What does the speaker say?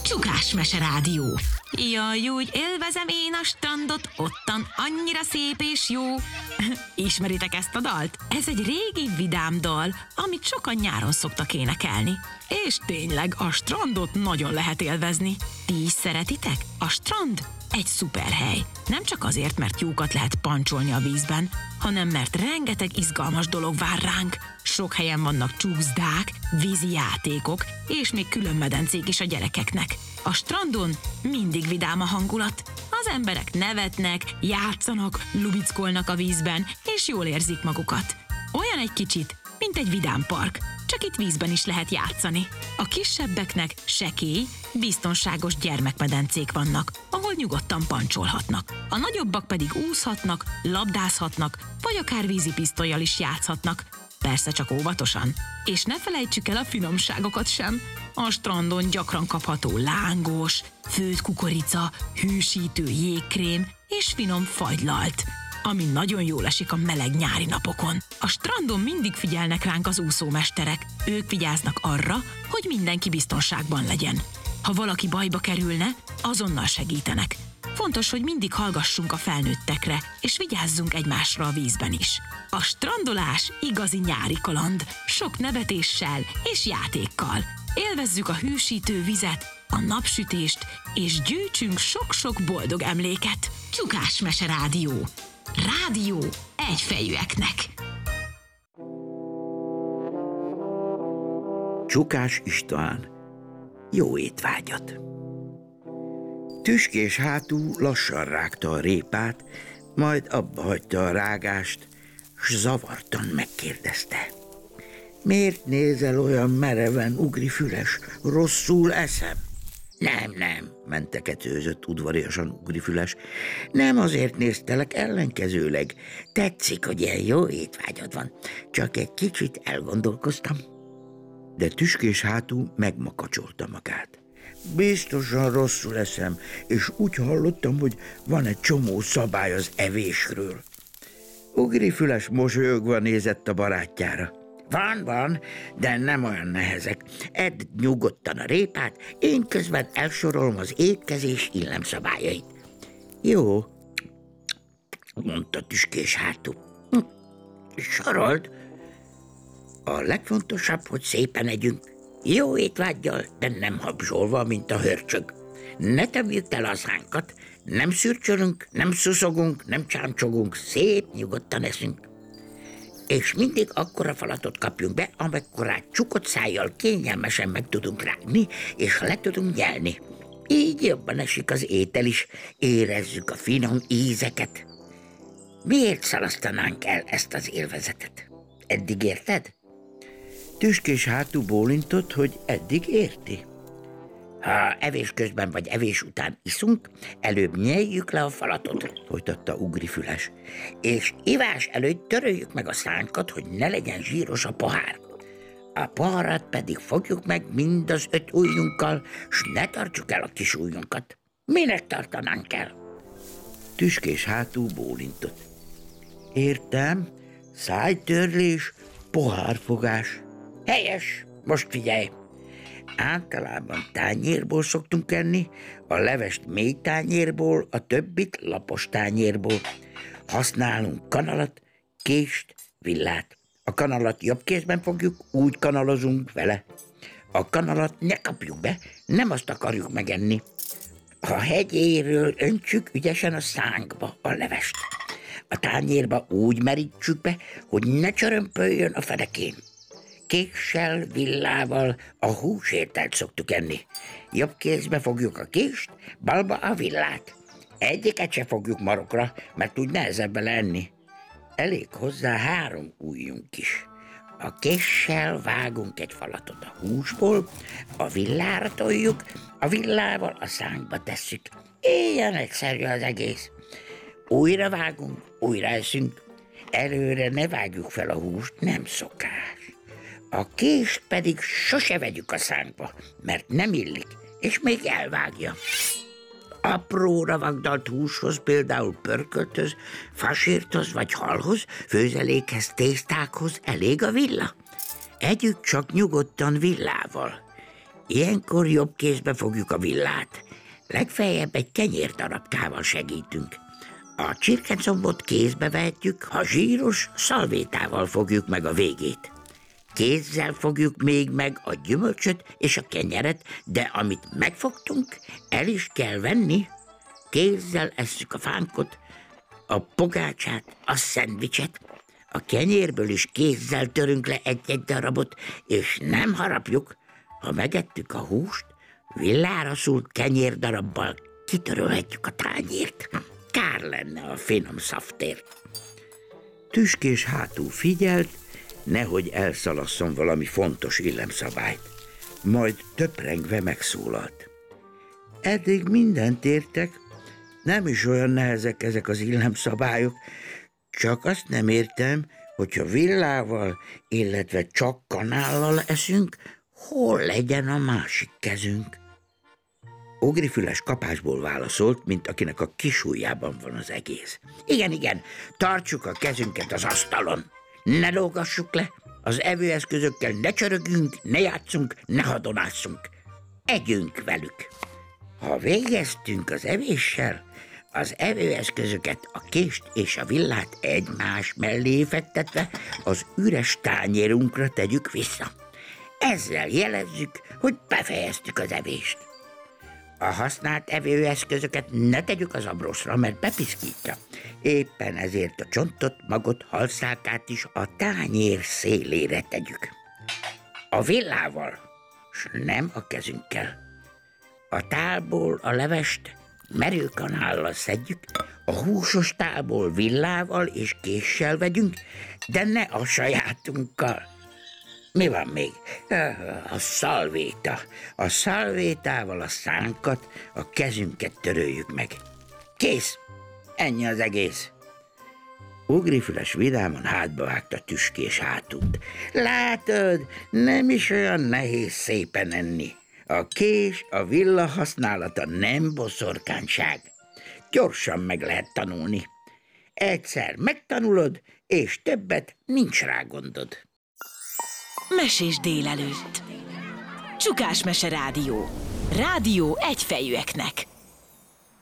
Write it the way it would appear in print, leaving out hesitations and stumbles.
Csukás-mese rádió. Jaj, úgy élvezem én a strandot, ottan annyira szép és jó. Ismeritek ezt a dalt? Ez egy régi vidám dal, amit sokan nyáron szoktak énekelni. És tényleg, a strandot nagyon lehet élvezni. Ti is szeretitek? A strand egy szuper hely. Nem csak azért, mert jókat lehet pancsolni a vízben, hanem mert rengeteg izgalmas dolog vár ránk. Sok helyen vannak csúszdák, vízi játékok, és még külön medencék is a gyerekeknek. A strandon mindig vidám a hangulat. Az emberek nevetnek, játszanak, lubickolnak a vízben, és jól érzik magukat. Olyan egy kicsit, mint egy vidámpark, csak itt vízben is lehet játszani. A kisebbeknek sekély, biztonságos gyermekmedencék vannak, ahol nyugodtan pancsolhatnak. A nagyobbak pedig úszhatnak, labdázhatnak, vagy akár vízipisztollyal is játszhatnak. Persze csak óvatosan. És ne felejtsük el a finomságokat sem. A strandon gyakran kapható lángos, főtt kukorica, hűsítő jégkrém és finom fagylalt, ami nagyon jól esik a meleg nyári napokon. A strandon mindig figyelnek ránk az úszómesterek. Ők vigyáznak arra, hogy mindenki biztonságban legyen. Ha valaki bajba kerülne, azonnal segítenek. Fontos, hogy mindig hallgassunk a felnőttekre, és vigyázzunk egymásra a vízben is. A strandolás igazi nyári kaland, sok nevetéssel és játékkal. Élvezzük a hűsítő vizet, a napsütést, és gyűjtsünk sok-sok boldog emléket. Csukás-mese rádió. Rádió egyfejűeknek. Csukás István. Jó étvágyat! Tüskés hátú lassan rágta a répát, majd abba hagyta a rágást, s zavartan megkérdezte. Miért nézel olyan mereven, Ugrifüles? Rosszul eszem? Nem, menteketőzött udvariasan Ugrifüles. Nem azért néztelek, ellenkezőleg. Tetszik, hogy ilyen jó étvágyad van. Csak egy kicsit elgondolkoztam. De tüskés hátú megmakacsolta magát. Biztosan rosszul eszem, és úgy hallottam, hogy van egy csomó szabály az evésről. Ugrifüles mosolyogva nézett a barátjára. Van, de nem olyan nehezek. Edd nyugodtan a répát, én közben elsorolom az étkezés illemszabályait. Jó, mondta tüskés hátú. Sorold. A legfontosabb, hogy szépen együnk. Jó étvággyal, de nem habzsolva, mint a hörcsög. Ne tevjük tele a szánkat, nem szürcsölünk, nem szuszogunk, nem csámcsogunk, szép nyugodtan eszünk. És mindig akkora falatot kapjunk be, amekkorát csukott szájjal kényelmesen meg tudunk rágni, és le tudunk nyelni. Így jobban esik az étel is, érezzük a finom ízeket. Miért szalasztanánk el ezt az élvezetet? Eddig érted? Tüskés hátú bólintott, hogy eddig érti. Ha evés közben vagy evés után iszunk, előbb nyeljük le a falatot, folytatta Ugrifüles, és ivás előtt töröljük meg a szánkat, hogy ne legyen zsíros a pohár. A poharat pedig fogjuk meg mind az 5 ujjunkkal, s ne tartsuk el a kis ujjunkat. Minek tartanánk el? Tüskés hátú bólintott. Értem, szájtörlés, pohárfogás. Helyes, most figyelj! Általában tányérból szoktunk enni, a levest mély tányérból, a többit lapos tányérból. Használunk kanalat, kést, villát. A kanalat jobb kézben fogjuk, úgy kanalozunk vele. A kanalat ne kapjuk be, nem azt akarjuk megenni. A hegyéről öntsük ügyesen a szánkba a levest. A tányérba úgy merítsük be, hogy ne csörömpöljön a fedekén. Késsel, villával a húsételt szoktuk enni. Jobb kézbe fogjuk a kést, balba a villát. Egyiket se fogjuk marokra, mert úgy nehezebb bele enni. Elég hozzá 3 ujjunk is. A késsel vágunk egy falatot a húsból, a villára toljuk, a villával a szánkba tesszük. Ilyen egyszerű az egész. Újra vágunk, újra eszünk. Előre ne vágjuk fel a húst, nem szokás. A kést pedig sose vegyük a szánkba, mert nem illik, és még elvágja. Apróra vagdalt húshoz, például pörkölthöz, fasírthoz vagy halhoz, főzelékhez, tésztákhoz elég a villa. Együk csak nyugodtan villával. Ilyenkor jobb kézbe fogjuk a villát. Legfeljebb egy kenyérdarabkával segítünk. A csirkecombot kézbe vehetjük, ha zsíros, szalvétával fogjuk meg a végét. Kézzel fogjuk még meg a gyümölcsöt és a kenyeret, de amit megfogtunk, el is kell venni. Kézzel esszük a fánkot, a pogácsát, a szendvicset. A kenyérből is kézzel törünk le egy-egy darabot, és nem harapjuk. Ha megettük a húst, villára szúrt kenyérdarabbal kitörölhetjük a tányért. Kár lenne a finom szaftért. Tüskés hátul figyelt, nehogy elszalasszon valami fontos illemszabályt. Majd töprengve megszólalt. Eddig mindent értek, nem is olyan nehezek ezek az illemszabályok, csak azt nem értem, hogyha villával, illetve csak kanállal eszünk, hol legyen a másik kezünk? Ugrifüles kapásból válaszolt, mint akinek a kisujjában van az egész. Igen, tartsuk a kezünket az asztalon. Ne lógassuk le, az evőeszközökkel ne csörögünk, ne játszunk, ne hadonásszunk. Együnk velük. Ha végeztünk az evéssel, az evőeszközöket, a kést és a villát egymás mellé fektetve az üres tányérunkra tegyük vissza. Ezzel jelezzük, hogy befejeztük az evést. A használt evőeszközöket ne tegyük az abroszra, mert bepiszkítja. Éppen ezért a csontot, magot, halszálkát is a tányér szélére tegyük. A villával, s nem a kezünkkel. A tálból a levest merőkanállal szedjük, a húsos tálból villával és késsel vegyünk, de ne a sajátunkkal. Mi van még? A szalvéta. A szalvétával a szánkat, a kezünket töröljük meg. Kész! Ennyi az egész. Ugrifüles vidáman hátba vágta Tüskés hátút. Látod, nem is olyan nehéz szépen enni. A kés, a villa használata nem boszorkányság. Gyorsan meg lehet tanulni. Egyszer megtanulod, és többet nincs rá gondod. Mesés délelőtt. Csukás Mese Rádió. Rádió egyfejűeknek.